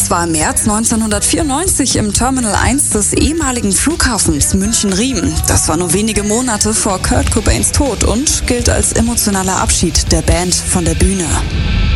Das war im März 1994 im Terminal 1 des ehemaligen Flughafens München-Riem. Das war nur wenige Monate vor Kurt Cobains Tod und gilt als emotionaler Abschied der Band von der Bühne.